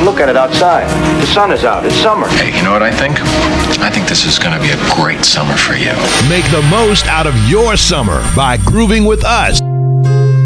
and look at it outside. The sun is out. It's summer. Hey, you know what I think? I think this is going to be a great summer for you. Make the most out of your summer by grooving with us